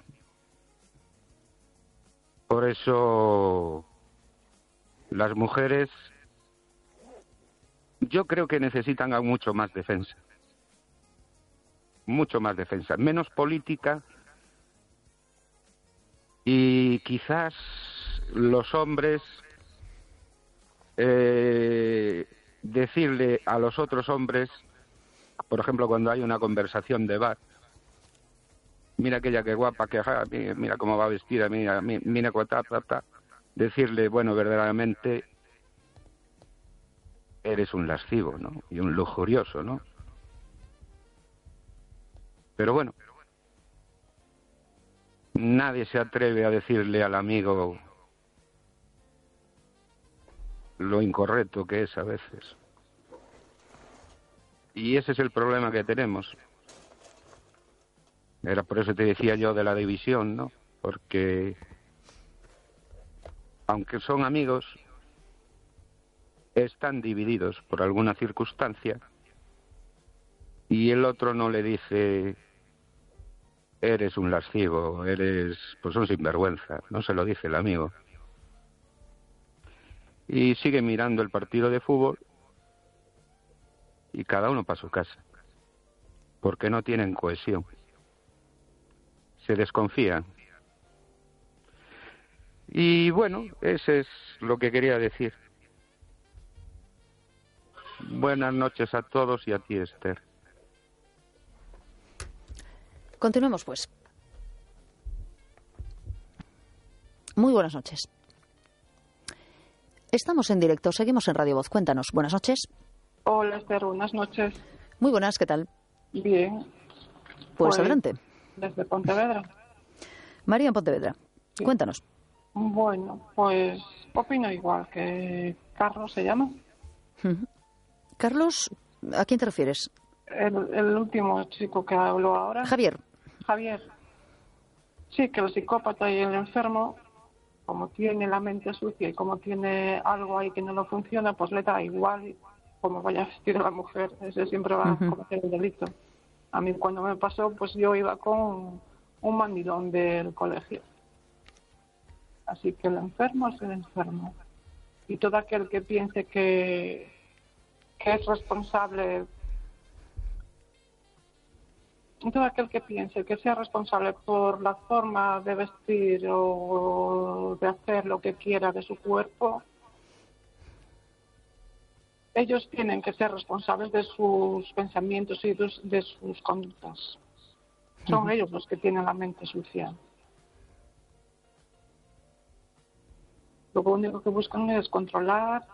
Por eso las mujeres, yo creo que necesitan a mucho más defensa. Mucho más defensa. Menos política y quizás los hombres decirle a los otros hombres, por ejemplo, cuando hay una conversación de bar, mira aquella que guapa, que mira cómo va vestida, mira cuata, decirle, bueno, verdaderamente eres un lascivo, ¿no? Y un lujurioso, ¿no? Pero bueno, nadie se atreve a decirle al amigo lo incorrecto que es a veces. Y ese es el problema que tenemos. Era por eso te decía yo de la división, ¿no? Porque aunque son amigos, están divididos por alguna circunstancia y el otro no le dice eres un lascivo, eres pues un sinvergüenza, no se lo dice el amigo. Y sigue mirando el partido de fútbol y cada uno para su casa, porque no tienen cohesión. Se desconfían. Y bueno, ese es lo que quería decir. Buenas noches a todos y a ti, Esther. Continuemos, pues. Muy buenas noches. Estamos en directo, seguimos en Radio Voz. Cuéntanos, buenas noches. Hola, Esther, buenas noches. Muy buenas, ¿qué tal? Bien. Pues adelante. Desde Pontevedra. María en Pontevedra, sí. Cuéntanos. Bueno, pues opino igual que Carlos se llama. Carlos, ¿a quién te refieres? El último chico que habló ahora. Javier. Sí, que el psicópata y el enfermo, como tiene la mente sucia y como tiene algo ahí que no lo funciona, pues le da igual como vaya a vestir a la mujer. Ese siempre va a cometer el delito. A mí cuando me pasó, pues yo iba con un mandilón del colegio. Así que el enfermo es el enfermo. Y todo aquel que piense que es responsable, todo aquel que piense que sea responsable por la forma de vestir o de hacer lo que quiera de su cuerpo, ellos tienen que ser responsables de sus pensamientos y de sus conductas. Son ellos los que tienen la mente sucia. Lo único que buscan es controlar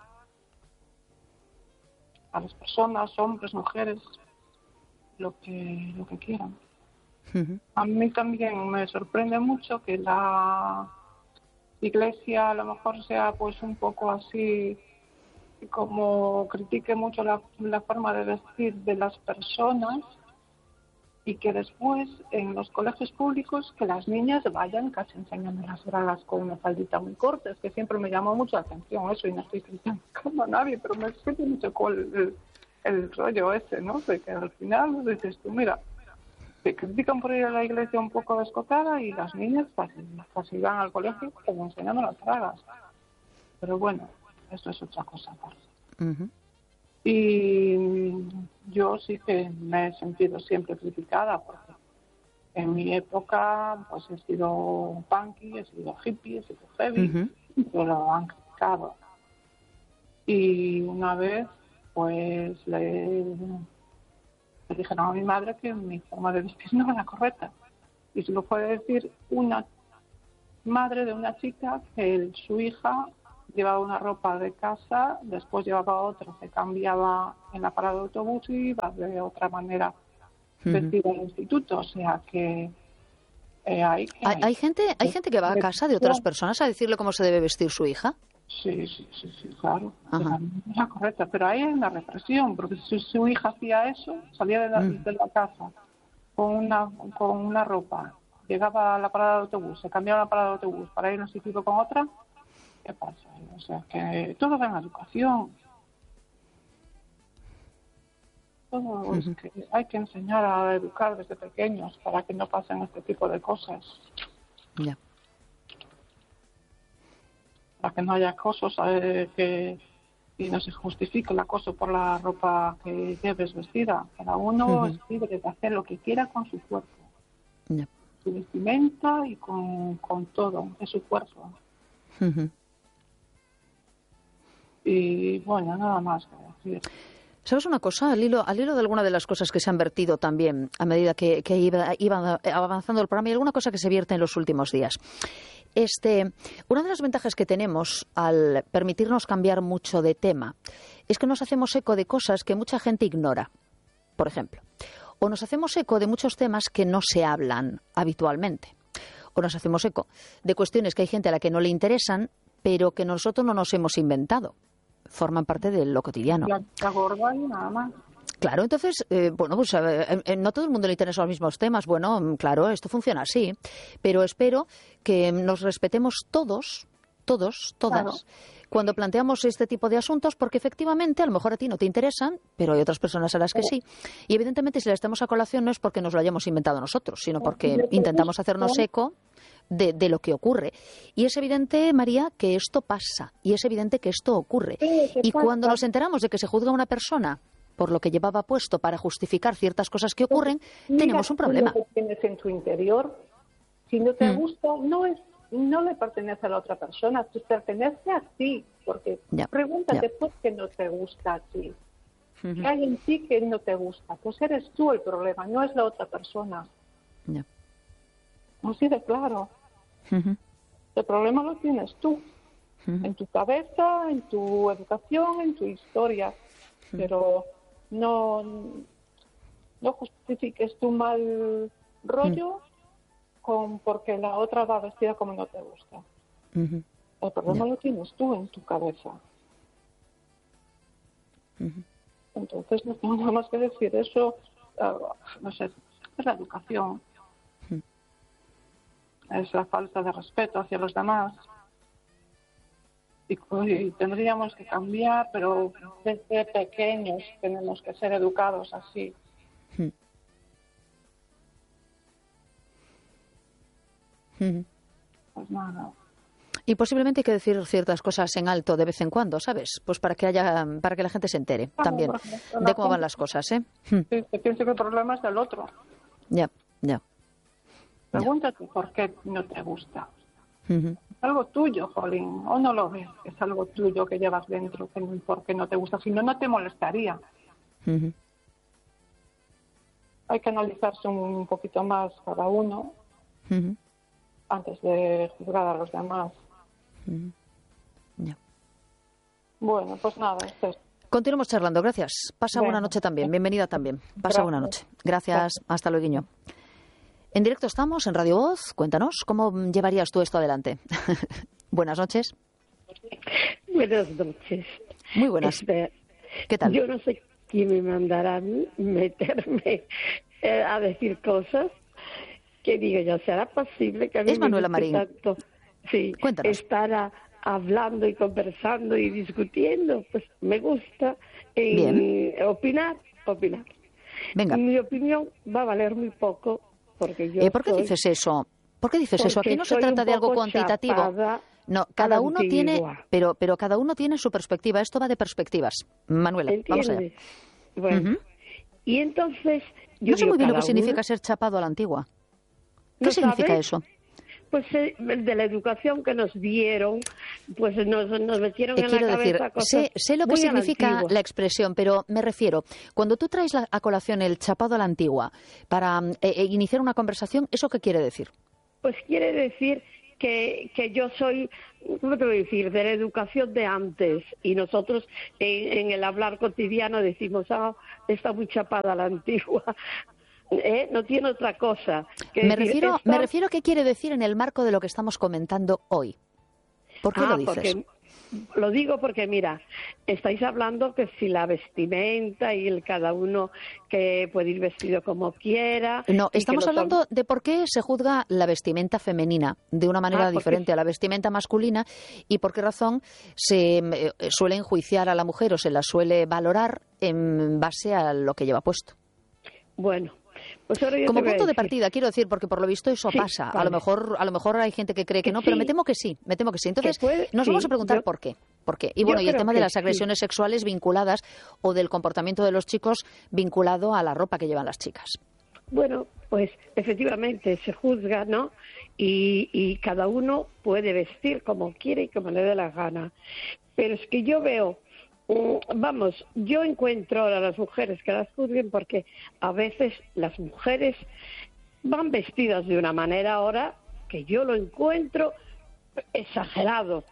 a las personas, hombres, mujeres, lo que quieran. A mí también me sorprende mucho que la Iglesia a lo mejor sea pues un poco así, como critique mucho la forma de vestir de las personas y que después en los colegios públicos que las niñas vayan casi enseñando las bragas con una faldita muy corta. Es que siempre me llamó mucho la atención eso y no estoy criticando a nadie, pero me chocó el rollo ese, ¿no? De que al final dices tú, mira, te critican por ir a la iglesia un poco descotada y las niñas casi van al colegio como enseñando las bragas. Pero bueno, esto es otra cosa. Y yo sí que me he sentido siempre criticada porque En mi época, pues he sido punky, he sido hippie, he sido heavy, pero lo han criticado. Y una vez, pues le dijeron a mi madre que mi forma de vestir no era la correcta. Y se lo puede decir una madre de una chica que su hija llevaba una ropa de casa, después llevaba otra, se cambiaba en la parada de autobús y iba de otra manera vestida al instituto. O sea que hay gente que va a casa de otras personas a decirle cómo se debe vestir su hija. Sí, claro. Es la correcta, pero ahí hay una represión, porque si su hija hacía eso, salía de la casa con una ropa, llegaba a la parada de autobús, se cambiaba la parada de autobús para ir a un instituto con otra, ¿qué pasa? O sea, que todo va en la educación. Todo es que hay que enseñar a educar desde pequeños para que no pasen este tipo de cosas. Ya. Para que no haya acosos, y no se justifique el acoso por la ropa que lleves vestida. Cada uno es libre de hacer lo que quiera con su cuerpo. Ya. Su vestimenta y con todo, de su cuerpo. Y bueno, nada más que decir. ¿Sabes una cosa? Al hilo de alguna de las cosas que se han vertido también a medida que iba avanzando el programa, y alguna cosa que se vierte en los últimos días. Una de las ventajas que tenemos al permitirnos cambiar mucho de tema es que nos hacemos eco de cosas que mucha gente ignora, por ejemplo. O nos hacemos eco de muchos temas que no se hablan habitualmente. O nos hacemos eco de cuestiones que hay gente a la que no le interesan, pero que nosotros no nos hemos inventado. Forman parte de lo cotidiano. La gorda y nada más. Claro, entonces, no todo el mundo le interesan los mismos temas. Bueno, claro, esto funciona así. Pero espero que nos respetemos todas, claro, cuando planteamos este tipo de asuntos, porque efectivamente a lo mejor a ti no te interesan, pero hay otras personas a las que sí. Y evidentemente si las estamos a colación no es porque nos lo hayamos inventado nosotros, sino porque intentamos hacernos eco de lo que ocurre. Y es evidente, María, que esto pasa, y es evidente que esto ocurre. Y cuando nos enteramos de que se juzga a una persona por lo que llevaba puesto para justificar ciertas cosas que ocurren, tenemos un problema. Lo que tienes en tu interior, si no te gusta, no le pertenece a la otra persona, te pertenece a ti, porque pregúntate por qué no te gusta a ti. ¿Qué hay en ti que no te gusta? Pues eres tú el problema, no es la otra persona. Así de claro. El problema lo tienes tú, en tu cabeza, en tu educación, en tu historia, pero no justifiques tu mal rollo porque la otra va vestida como no te gusta. El problema lo tienes tú en tu cabeza. Entonces no tengo nada más que decir. Eso, no sé, es la educación. Es la falta de respeto hacia los demás. Y tendríamos que cambiar, pero desde pequeños tenemos que ser educados así. Pues nada. Y posiblemente hay que decir ciertas cosas en alto de vez en cuando, ¿sabes? Pues para que la gente se entere también de cómo van las cosas, ¿eh? Sí, que piense que el problema es del otro. Ya. Pregúntate por qué no te gusta. Es algo tuyo, jolín, o no lo ves, es algo tuyo que llevas dentro, por qué no te gusta, si no, no te molestaría. Hay que analizarse un poquito más cada uno antes de juzgar a los demás. Bueno, pues nada, esto es. Continuamos charlando, gracias. Pasa buena noche también, bienvenida también. Pasa buena noche. Gracias, hasta luego. En directo estamos en Radio Voz. Cuéntanos, ¿cómo llevarías tú esto adelante? Buenas noches. Buenas noches. Muy buenas. ¿Qué tal? Yo no sé quién me mandará a mí meterme a decir cosas que digo yo, ¿será posible que a mí es Manuela Marín. Tanto, Cuéntanos. Estar hablando y conversando y discutiendo? Pues me gusta opinar. Venga. Mi opinión va a valer muy poco. Porque yo ¿Por qué dices eso? ¿Por qué dices eso? Aquí no se trata de algo cuantitativo. No, cada uno tiene, pero cada uno tiene su perspectiva. Esto va de perspectivas. Manuela, ¿entiendes? Vamos allá. Bueno, y entonces yo no sé muy bien lo que significa ser chapado a la antigua. ¿Qué significa eso? Pues de la educación que nos dieron, pues nos metieron en la cabeza cosas. Sé lo que significa la expresión, pero me refiero, cuando tú traes a colación el chapado a la antigua para iniciar una conversación, ¿eso qué quiere decir? Pues quiere decir que yo soy, ¿cómo te voy a decir?, de la educación de antes, y nosotros en el hablar cotidiano decimos, está muy chapada a la antigua. No tiene otra cosa. Me refiero a qué quiere decir en el marco de lo que estamos comentando hoy. ¿Por qué lo dices? Lo digo porque, mira, estáis hablando que si la vestimenta y cada uno que puede ir vestido como quiera. No, estamos hablando de por qué se juzga la vestimenta femenina de una manera diferente a la vestimenta masculina y por qué razón se suele enjuiciar a la mujer o se la suele valorar en base a lo que lleva puesto. Bueno. Pues como punto de partida, quiero decir, porque por lo visto eso pasa. Vale. A lo mejor hay gente que cree que no, pero me temo que sí. Entonces, nos vamos a preguntar por qué. Y bueno, y el tema de las agresiones sexuales vinculadas o del comportamiento de los chicos vinculado a la ropa que llevan las chicas. Bueno, pues efectivamente se juzga, ¿no? Y cada uno puede vestir como quiere y como le dé la gana. Pero es que yo veo... yo encuentro a las mujeres que las juzguen porque a veces las mujeres van vestidas de una manera ahora que yo lo encuentro exagerado.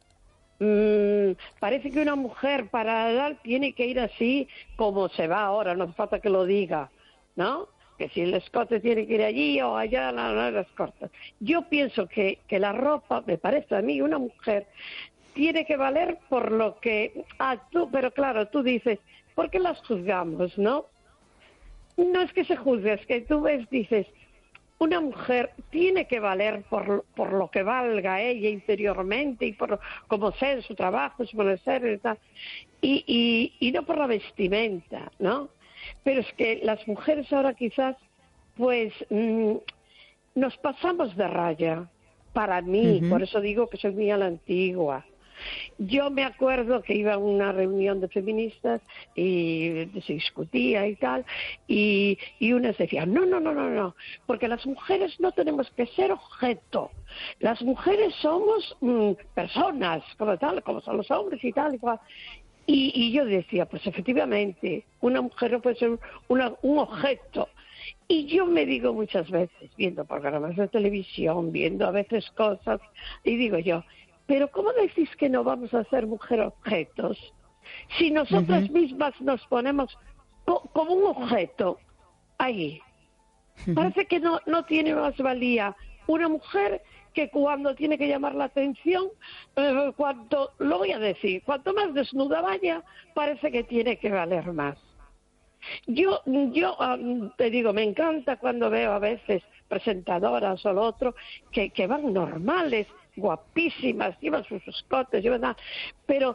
Parece que una mujer para dar tiene que ir así como se va ahora, no hace falta que lo diga, ¿no? Que si el escote tiene que ir allí o allá, las cortas. Yo pienso que la ropa, me parece a mí, una mujer... tiene que valer por lo que... pero claro, tú dices, ¿por qué las juzgamos, no? No es que se juzgue, es que tú ves, dices, una mujer tiene que valer por lo que valga ella interiormente y por cómo sea en su trabajo, su ser y tal, y no por la vestimenta, ¿no? Pero es que las mujeres ahora quizás, pues, nos pasamos de raya, para mí, por eso digo que soy muy a la antigua. Yo me acuerdo que iba a una reunión de feministas y se discutía y tal, y unas decían, no, porque las mujeres no tenemos que ser objeto. Las mujeres somos personas, como son los hombres y tal, igual. Y yo decía, pues efectivamente, una mujer no puede ser un objeto. Y yo me digo muchas veces, viendo programas de televisión, viendo a veces cosas, y digo yo, pero ¿cómo decís que no vamos a ser mujer objetos? Si nosotras mismas nos ponemos como un objeto ahí. Parece que no tiene más valía una mujer que cuando tiene que llamar la atención, lo voy a decir, cuanto más desnuda vaya, parece que tiene que valer más. Yo te digo, me encanta cuando veo a veces presentadoras o lo otro que van normales, guapísimas, llevan sus escotes, pero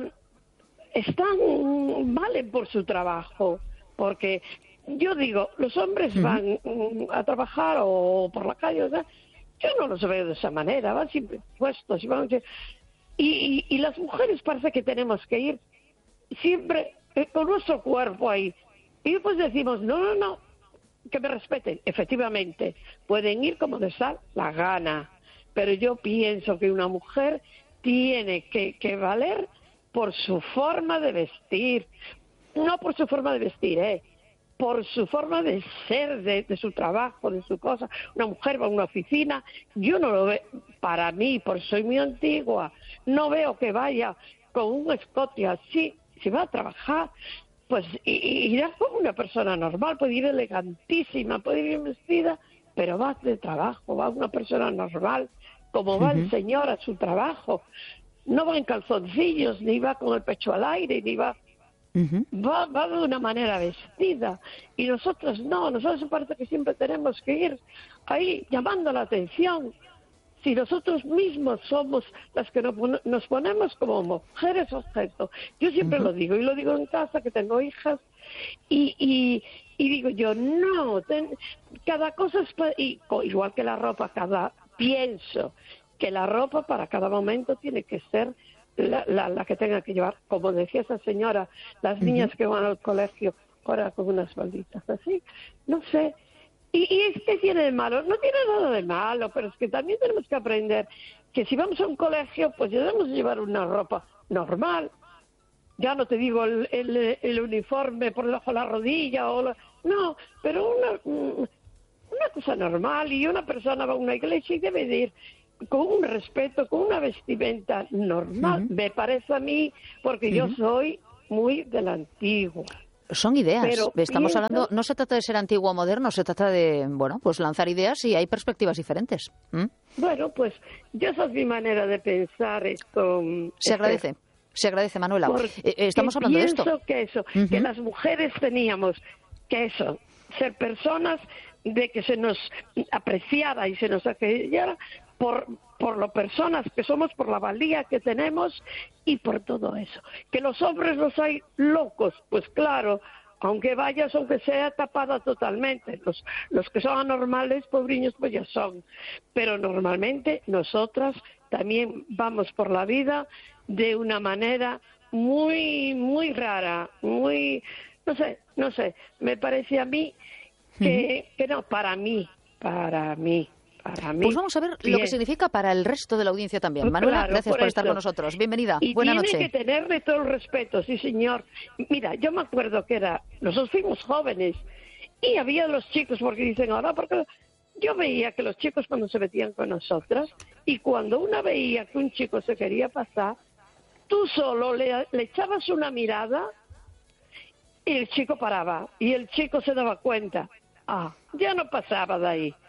valen por su trabajo, porque yo digo, los hombres van a trabajar o por la calle, o sea, yo no los veo de esa manera, van siempre puestos y las mujeres parece que tenemos que ir siempre con nuestro cuerpo ahí. Y después decimos, no, que me respeten. Efectivamente, pueden ir como les da la gana, pero yo pienso que una mujer tiene que valer por su forma de vestir, no por su forma de vestir, por su forma de ser, de su trabajo, de su cosa. Una mujer va a una oficina, yo no lo veo, para mí, por soy muy antigua, no veo que vaya con un escote así, si va a trabajar, pues irá como una persona normal, puede ir elegantísima, puede ir bien vestida, pero va de trabajo, va una persona normal, como va el señor a su trabajo. No va en calzoncillos, ni va con el pecho al aire, ni va... Va de una manera vestida. Y nosotros no, nosotros parece que siempre tenemos que ir ahí llamando la atención. Si nosotros mismos somos las que nos ponemos como mujeres objeto. Yo siempre lo digo, y lo digo en casa, que tengo hijas, y digo yo, no, cada cosa es... igual que la ropa, pienso que la ropa para cada momento tiene que ser la que tenga que llevar. Como decía esa señora, las niñas que van al colegio ahora con unas falditas así, no sé, ¿Y qué tiene de malo? No tiene nada de malo, pero es que también tenemos que aprender que si vamos a un colegio, pues debemos llevar una ropa normal. Ya no te digo el uniforme por debajo de la rodilla, no, pero una cosa normal. Y una persona va a una iglesia y debe de ir con un respeto, con una vestimenta normal, me parece a mí, porque yo soy muy de la antigua. Son ideas. Pero Estamos hablando, no se trata de ser antiguo o moderno, se trata de, bueno, pues lanzar ideas y hay perspectivas diferentes. Bueno, pues yo esa es mi manera de pensar esto. Se agradece, Manuela. Estamos hablando de esto. Pienso que las mujeres teníamos que ser personas de que se nos apreciara y se nos aquellara por lo personas que somos, por la valía que tenemos y por todo eso. Que los hombres los hay locos, pues claro, aunque sea tapada totalmente. Los que son anormales, pobriños, pues ya son. Pero normalmente nosotras también vamos por la vida de una manera muy, muy rara, muy, no sé, me parece a mí que no, para mí. Pues vamos a ver lo que significa para el resto de la audiencia también. Pues Manuela, claro, gracias por estar con nosotros. Bienvenida. Y buena noche. Tiene que tenerle todo el respeto, sí señor. Mira, yo me acuerdo que nosotros fuimos jóvenes y había los chicos, porque dicen ahora, porque yo veía que los chicos cuando se metían con nosotras y cuando una veía que un chico se quería pasar, tú solo le echabas una mirada y el chico paraba y el chico se daba cuenta. Ya no pasaba de ahí.